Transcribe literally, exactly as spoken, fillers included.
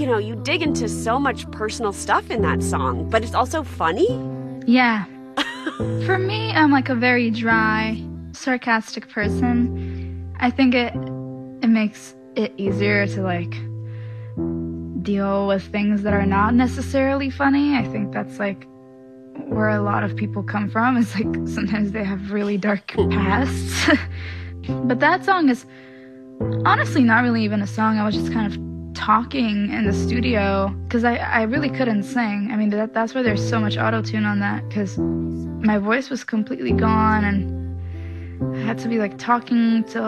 know, you dig into so much personal stuff in that song, but it's also funny. Yeah. For me, I'm like a very dry, sarcastic person. I think it it makes it easier to like deal with things that are not necessarily funny. I think that's like where a lot of people come from. Is like sometimes they have really dark pasts. But that song is honestly not really even a song. I was just kind of talking in the studio because I, I really couldn't sing. I mean, that that's why there's so much auto-tune on that, because my voice was completely gone and I had to be like talking to